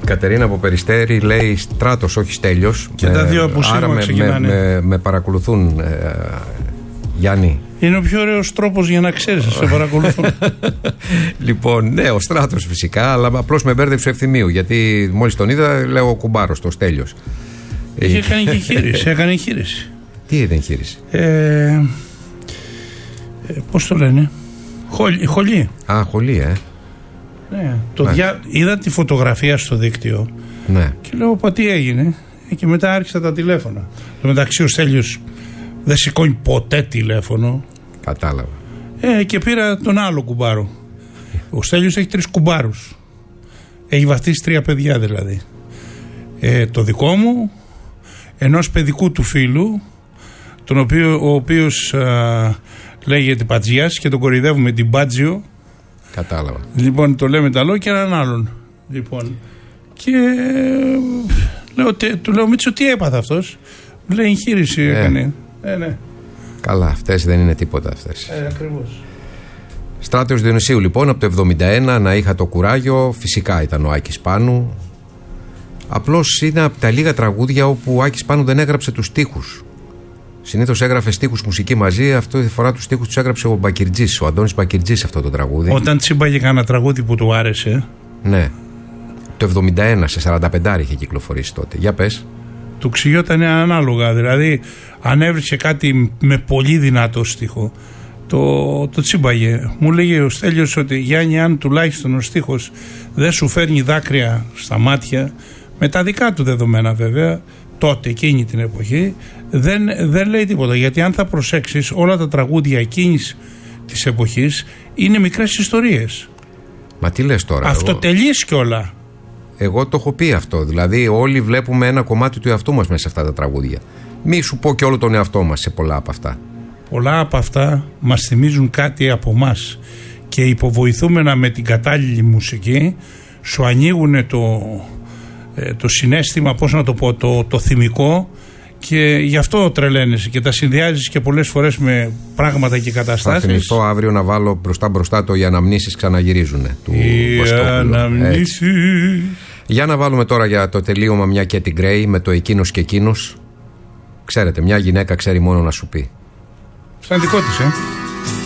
Κατερίνα από Περιστέρι λέει Στράτος, όχι Στέλιος. Και τα δύο από σήμερα ξεκινάνε. Με παρακολουθούν, Γιάννη. Είναι ο πιο ωραίος τρόπος για να ξέρεις, σε παρακολουθούν. Λοιπόν, ναι, ο Στράτος φυσικά, αλλά απλώς με μπέρδεψε Ευθυμίου. Γιατί μόλις τον είδα, λέω ο κουμπάρος, το Στέλιος. Είχε κάνει και εγχείρηση. Έκανε εγχείρηση. Τι είδε εγχείρηση? Πώς το λένε? Χολή. Α, χολή, Ναι, είδα τη φωτογραφία στο δίκτυο. Ναι. Και λέω, πα τι έγινε? Και μετά άρχισα τα τηλέφωνα. Το μεταξύ ο Στέλιος δεν σηκώνει ποτέ τηλέφωνο. Κατάλαβα. Και πήρα τον άλλο κουμπάρο. Ο Στέλιος έχει 3 κουμπάρους. Έχει βαφτίσει 3 παιδιά δηλαδή. Το δικό μου, ενός παιδικού του φίλου, ο οποίος λέγεται Πατζιάς και τον κοροϊδεύουμε την Μπάτζιο. Κατάλαβα. Λοιπόν, το λέμε ταλό και έναν άλλον. Λοιπόν, και του λέω Μίτσο, τι έπαθε αυτός? Μου λέει εγχείρηση έκανε. Ναι. Καλά, αυτές δεν είναι τίποτα αυτές. Ακριβώς. Στράτος Διονυσίου λοιπόν, από το 71, να είχα το κουράγιο, φυσικά ήταν ο Άκης Πάνου. Απλώς είναι από τα λίγα τραγούδια όπου ο Άκης Πάνου δεν έγραψε τους στίχους. Συνήθως έγραφε στίχους μουσική μαζί, αυτή τη φορά τους στίχους τους έγραψε ο Μπακυρτζής, ο Αντώνης Μπακυρτζής αυτό το τραγούδι. Όταν τσίμπαγε κανένα τραγούδι που του άρεσε. Ναι. Το 71, σε 45 είχε κυκλοφορήσει τότε. Για πες. Του ξυγιόταν ανάλογα. Δηλαδή, αν έβρισκε κάτι με πολύ δυνατό στίχο, το τσίμπαγε. Μου λέγε ο Στέλιος ότι Γιάννη, αν τουλάχιστον ο στίχος δεν σου φέρνει δάκρυα στα μάτια, με τα δικά του δεδομένα βέβαια, τότε εκείνη την εποχή, δεν λέει τίποτα. Γιατί αν θα προσέξεις, όλα τα τραγούδια εκείνης της εποχής είναι μικρές ιστορίες. Μα τι λες τώρα? Αυτοτελείς κιόλα. Εγώ το έχω πει αυτό. Δηλαδή, όλοι βλέπουμε ένα κομμάτι του εαυτού μας μέσα σε αυτά τα τραγούδια. Μη σου πω και όλο τον εαυτό μας σε πολλά από αυτά. Πολλά από αυτά μας θυμίζουν κάτι από μας. Και υποβοηθούμενα με την κατάλληλη μουσική, σου ανοίγουν το συναίσθημα, πώς να το πω, το θυμικό, και γι' αυτό τρελαίνεσαι και τα συνδυάζεις και πολλές φορές με πράγματα και καταστάσεις. Θα θυμηθώ αύριο να βάλω μπροστά το «Οι αναμνήσεις ξαναγυρίζουνε» του Βοσκόπουλου. Για να βάλουμε τώρα για το τελείωμα μια Κέτι Γκρέι με το «Εκείνος και εκείνος». Ξέρετε, μια γυναίκα ξέρει μόνο να σου πει. Σαν δικό της,